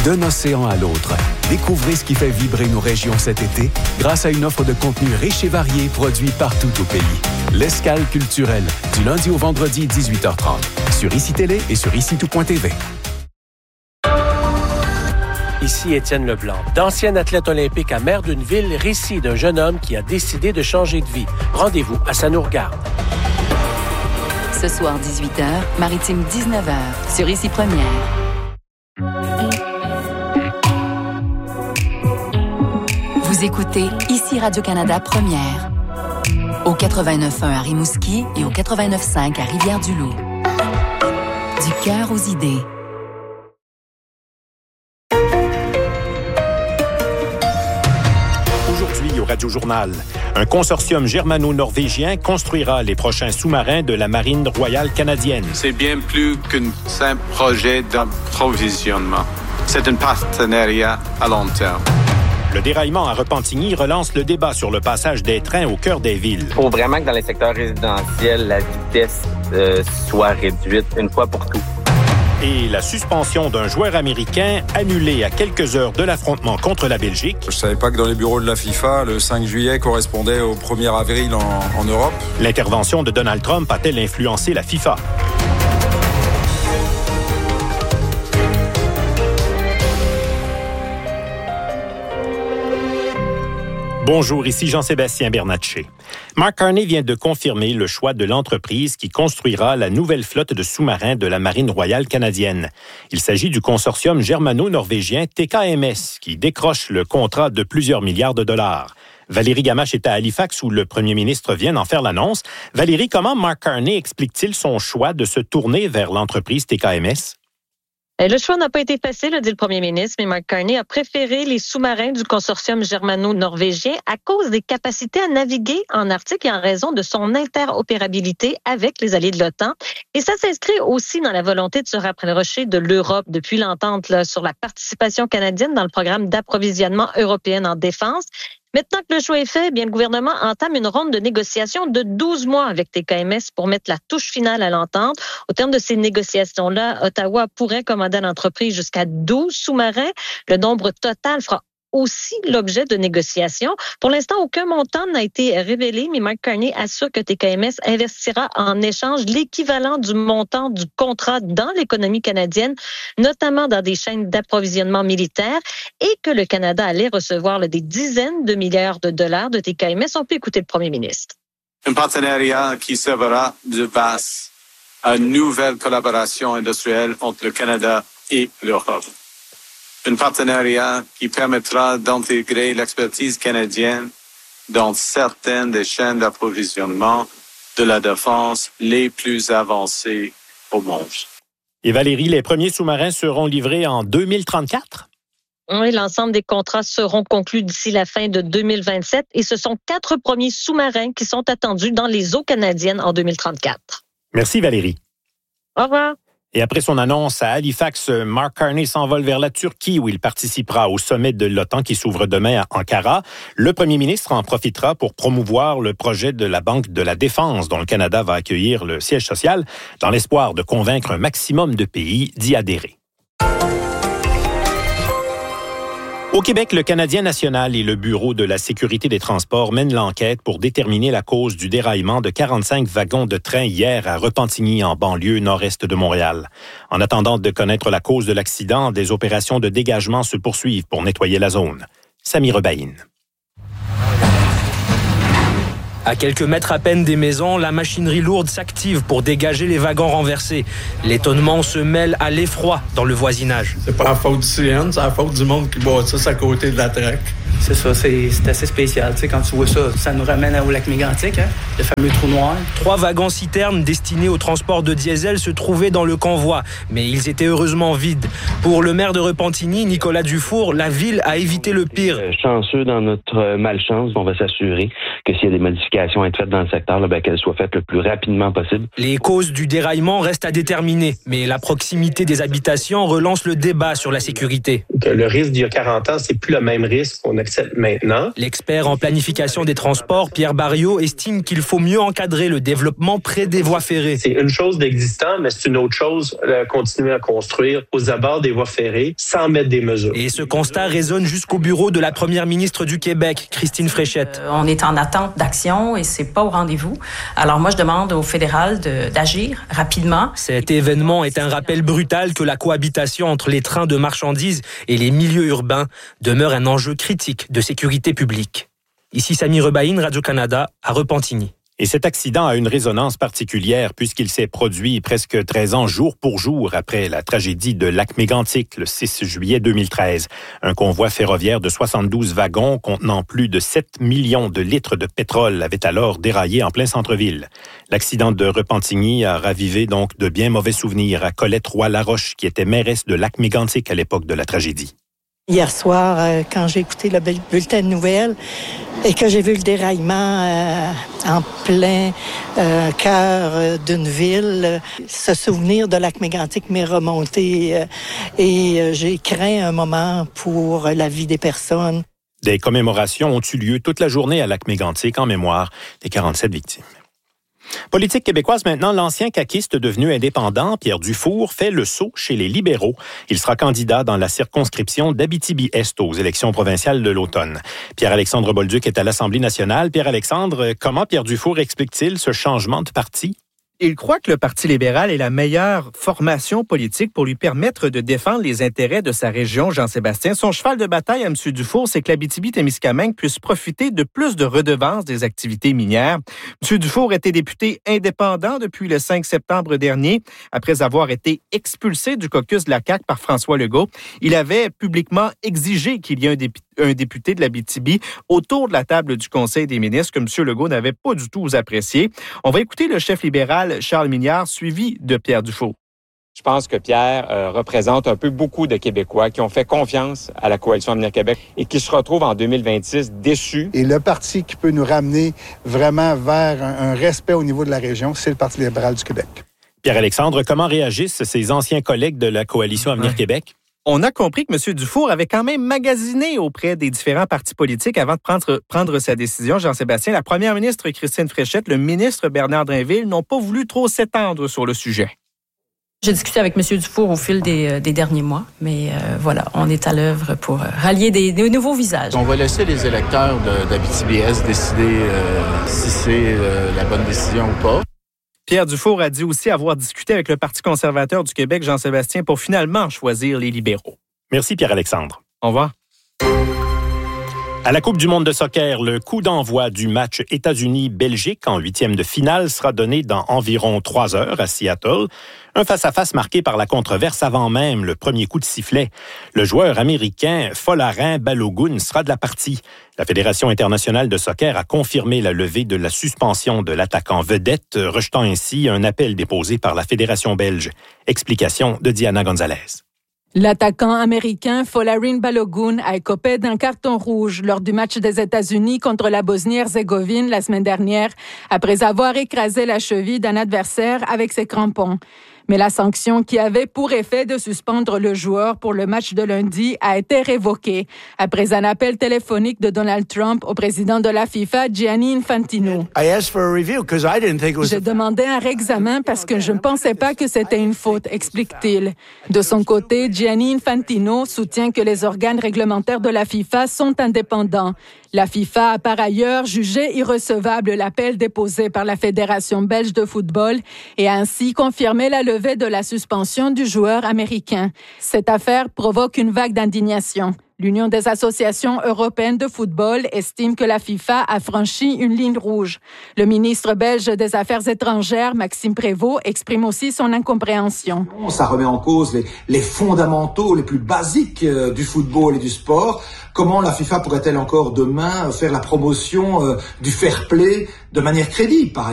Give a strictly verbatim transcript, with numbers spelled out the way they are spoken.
D'un océan à l'autre, découvrez ce qui fait vibrer nos régions cet été grâce à une offre de contenu riche et varié produit partout au pays. L'Escale culturelle, du lundi au vendredi, dix-huit heures trente, sur I C I Télé et sur ici tout point t v. Ici Étienne Leblanc, d'ancien athlète olympique à Maire d'une ville, récit d'un jeune homme qui a décidé de changer de vie. Rendez-vous à Ça nous regarde. Ce soir, dix-huit heures, Maritime dix-neuf heures, sur Ici Première. Vous écoutez Ici Radio-Canada Première. Au quatre-vingt-neuf point un à Rimouski et au quatre-vingt-neuf point cinq à Rivière-du-Loup. Du cœur aux idées. Aujourd'hui au Radio-Journal, un consortium germano-norvégien construira les prochains sous-marins de la Marine royale canadienne. C'est bien plus qu'un simple projet d'approvisionnement. C'est un partenariat à long terme. Le déraillement à Repentigny relance le débat sur le passage des trains au cœur des villes. Il faut vraiment que dans les secteurs résidentiels, la vitesse euh, soit réduite une fois pour toutes. Et la suspension d'un joueur américain annulée à quelques heures de l'affrontement contre la Belgique. Je savais pas que dans les bureaux de la FIFA, le cinq juillet correspondait au premier avril en, en Europe. L'intervention de Donald Trump a-t-elle influencé la FIFA? Bonjour, ici Jean-Sébastien Bernatchez. Mark Carney vient de confirmer le choix de l'entreprise qui construira la nouvelle flotte de sous-marins de la Marine royale canadienne. Il s'agit du consortium germano-norvégien T K M S qui décroche le contrat de plusieurs milliards de dollars. Valérie Gamache est à Halifax où le premier ministre vient d'en faire l'annonce. Valérie, comment Mark Carney explique-t-il son choix de se tourner vers l'entreprise T K M S? Le choix n'a pas été facile, a dit le premier ministre, mais Mark Carney a préféré les sous-marins du consortium germano-norvégien à cause des capacités à naviguer en Arctique et en raison de son interopérabilité avec les alliés de l'OTAN. Et ça s'inscrit aussi dans la volonté de se rapprocher de l'Europe depuis l'entente là, sur la participation canadienne dans le programme d'approvisionnement européen en défense. Maintenant que le choix est fait, bien, le gouvernement entame une ronde de négociations de douze mois avec T K M S pour mettre la touche finale à l'entente. Au terme de ces négociations-là, Ottawa pourrait commander à l'entreprise jusqu'à douze sous-marins. Le nombre total fera aussi l'objet de négociations. Pour l'instant, aucun montant n'a été révélé, mais Mark Carney assure que T K M S investira en échange l'équivalent du montant du contrat dans l'économie canadienne, notamment dans des chaînes d'approvisionnement militaire, et que le Canada allait recevoir là, des dizaines de milliards de dollars de T K M S. On peut écouter le premier ministre. Un partenariat qui servira de base à une nouvelle collaboration industrielle entre le Canada et l'Europe. Un partenariat qui permettra d'intégrer l'expertise canadienne dans certaines des chaînes d'approvisionnement de la défense les plus avancées au monde. Et Valérie, les premiers sous-marins seront livrés en deux mille trente-quatre? Oui, l'ensemble des contrats seront conclus d'ici la fin de deux mille vingt-sept et ce sont quatre premiers sous-marins qui sont attendus dans les eaux canadiennes en deux mille trente-quatre. Merci Valérie. Au revoir. Et après son annonce à Halifax, Mark Carney s'envole vers la Turquie où il participera au sommet de l'OTAN qui s'ouvre demain à Ankara. Le premier ministre en profitera pour promouvoir le projet de la Banque de la Défense dont le Canada va accueillir le siège social dans l'espoir de convaincre un maximum de pays d'y adhérer. Au Québec, le Canadien national et le Bureau de la sécurité des transports mènent l'enquête pour déterminer la cause du déraillement de quarante-cinq wagons de train hier à Repentigny, en banlieue nord-est de Montréal. En attendant de connaître la cause de l'accident, des opérations de dégagement se poursuivent pour nettoyer la zone. Samy Rebaïne. À quelques mètres à peine des maisons, la machinerie lourde s'active pour dégager les wagons renversés. L'étonnement se mêle à l'effroi dans le voisinage. C'est pas la faute du C N, c'est la faute du monde qui bâtisse à côté de la traque. C'est ça, c'est, c'est assez spécial. Tu sais, quand tu vois ça, ça nous ramène au lac Mégantic, hein, le fameux trou noir. Trois wagons-citernes destinés au transport de diesel se trouvaient dans le convoi, mais ils étaient heureusement vides. Pour le maire de Repentigny, Nicolas Dufour, la ville a évité le pire. Chanceux dans notre malchance, on va s'assurer que s'il y a des modifications à être faites dans le secteur, là, ben, qu'elles soient faites le plus rapidement possible. Les causes du déraillement restent à déterminer, mais la proximité des habitations relance le débat sur la sécurité. Le risque d'il y a quarante ans, c'est plus le même risque qu'on accepte maintenant. L'expert en planification des transports, Pierre Barriot, estime qu'il faut mieux encadrer le développement près des voies ferrées. C'est une chose d'existant, mais c'est une autre chose de continuer à construire aux abords des voies ferrées sans mettre des mesures. Et ce constat résonne jusqu'au bureau de la première ministre du Québec, Christine Fréchette. Euh, on est en attente d'action et c'est pas au rendez-vous. Alors moi, je demande au fédéral de, d'agir rapidement. Cet événement est un rappel brutal que la cohabitation entre les trains de marchandises et les milieux urbains demeure un enjeu critique de sécurité publique. Ici Samy Rebaïne, Radio-Canada, à Repentigny. Et cet accident a une résonance particulière puisqu'il s'est produit presque treize ans jour pour jour après la tragédie de Lac-Mégantic le six juillet deux mille treize. Un convoi ferroviaire de soixante-douze wagons contenant plus de sept millions de litres de pétrole avait alors déraillé en plein centre-ville. L'accident de Repentigny a ravivé donc de bien mauvais souvenirs à Colette Roy-Laroche qui était mairesse de Lac-Mégantic à l'époque de la tragédie. Hier soir, euh, quand j'ai écouté le bulletin de nouvelles et que j'ai vu le déraillement euh, en plein euh, cœur euh, d'une ville, euh, ce souvenir de Lac-Mégantic m'est remonté euh, et euh, j'ai craint un moment pour la vie des personnes. Des commémorations ont eu lieu toute la journée à Lac-Mégantic en mémoire des quarante-sept victimes. Politique québécoise maintenant, l'ancien caquiste devenu indépendant, Pierre Dufour, fait le saut chez les libéraux. Il sera candidat dans la circonscription d'Abitibi-Est aux élections provinciales de l'automne. Pierre-Alexandre Bolduc est à l'Assemblée nationale. Pierre-Alexandre, comment Pierre Dufour explique-t-il ce changement de parti? Il croit que le Parti libéral est la meilleure formation politique pour lui permettre de défendre les intérêts de sa région, Jean-Sébastien. Son cheval de bataille à M. Dufour, c'est que l'Abitibi-Témiscamingue puisse profiter de plus de redevances des activités minières. M. Dufour était député indépendant depuis le cinq septembre dernier, après avoir été expulsé du caucus de la C A Q par François Legault. Il avait publiquement exigé qu'il y ait un député un député de l'Abitibi autour de la table du Conseil des ministres que M. Legault n'avait pas du tout apprécié. On va écouter le chef libéral Charles Mignard, suivi de Pierre Dufault. Je pense que Pierre euh, représente un peu beaucoup de Québécois qui ont fait confiance à la Coalition Avenir Québec et qui se retrouvent en deux mille vingt-six déçus. Et le parti qui peut nous ramener vraiment vers un, un respect au niveau de la région, c'est le Parti libéral du Québec. Pierre-Alexandre, comment réagissent ses anciens collègues de la Coalition Avenir ouais. Québec? On a compris que M. Dufour avait quand même magasiné auprès des différents partis politiques avant de prendre, prendre sa décision. Jean-Sébastien, la première ministre Christine Fréchette, le ministre Bernard Drinville n'ont pas voulu trop s'étendre sur le sujet. J'ai discuté avec M. Dufour au fil des, des derniers mois, mais euh, voilà, on est à l'œuvre pour rallier des, des nouveaux visages. On va laisser les électeurs de, d'Abitibi-Est décider euh, si c'est euh, la bonne décision ou pas. Pierre Dufour a dit aussi avoir discuté avec le Parti conservateur du Québec, Jean-Sébastien, pour finalement choisir les libéraux. Merci Pierre-Alexandre. Au revoir. À la Coupe du monde de soccer, le coup d'envoi du match États-Unis-Belgique en huitième de finale sera donné dans environ trois heures à Seattle. Un face-à-face marqué par la controverse avant même le premier coup de sifflet. Le joueur américain Folarin Balogun sera de la partie. La Fédération internationale de soccer a confirmé la levée de la suspension de l'attaquant vedette, rejetant ainsi un appel déposé par la Fédération belge. Explication de Diana Gonzalez. L'attaquant américain Folarin Balogun a écopé d'un carton rouge lors du match des États-Unis contre la Bosnie-Herzégovine la semaine dernière, après avoir écrasé la cheville d'un adversaire avec ses crampons. Mais la sanction qui avait pour effet de suspendre le joueur pour le match de lundi a été révoquée après un appel téléphonique de Donald Trump au président de la FIFA, Gianni Infantino. J'ai demandé un réexamen parce que je ne pensais pas que c'était une faute, explique-t-il. De son côté, Gianni Infantino soutient que les organes réglementaires de la FIFA sont indépendants. La FIFA a par ailleurs jugé irrecevable l'appel déposé par la Fédération belge de football et a ainsi confirmé la levée de la suspension du joueur américain. Cette affaire provoque une vague d'indignation. L'Union des associations européennes de football estime que la FIFA a franchi une ligne rouge. Le ministre belge des Affaires étrangères, Maxime Prévost, exprime aussi son incompréhension. Ça remet en cause les, les fondamentaux les plus basiques euh, du football et du sport. Comment la FIFA pourrait-elle encore demain faire la promotion euh, du fair play de manière crédible, par exemple?